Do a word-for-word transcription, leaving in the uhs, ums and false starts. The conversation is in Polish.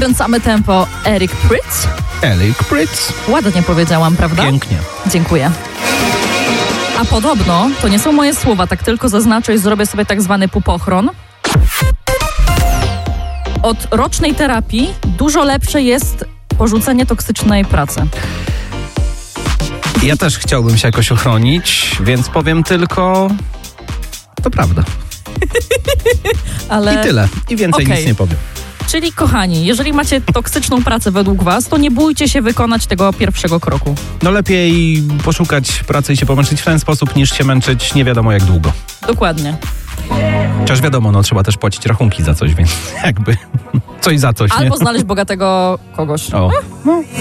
Nakręcamy tempo. Eric Prydz. Eric Prydz. Ładnie powiedziałam, prawda? Pięknie. Dziękuję. A podobno, to nie są moje słowa, tak tylko zaznaczę i zrobię sobie tak zwany pupochron. Od rocznej terapii dużo lepsze jest porzucenie toksycznej pracy. Ja też chciałbym się jakoś uchronić, więc powiem tylko... To prawda. Ale... I tyle. I więcej Okay. nic nie powiem. Czyli kochani, jeżeli macie toksyczną pracę według was, to nie bójcie się wykonać tego pierwszego kroku. No lepiej poszukać pracy i się pomęczyć w ten sposób, niż się męczyć nie wiadomo jak długo. Dokładnie. Chociaż wiadomo, no trzeba też płacić rachunki za coś, więc jakby coś za coś, Albo nie? znaleźć bogatego kogoś. O.